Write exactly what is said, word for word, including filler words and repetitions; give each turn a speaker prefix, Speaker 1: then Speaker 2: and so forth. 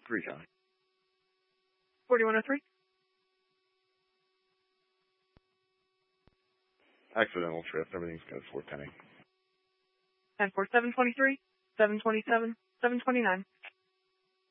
Speaker 1: Three county.
Speaker 2: forty-one oh three.
Speaker 1: Accidental trip. Everything's good for pending.
Speaker 2: And for seven twenty-three, seven twenty-seven, seven twenty-nine.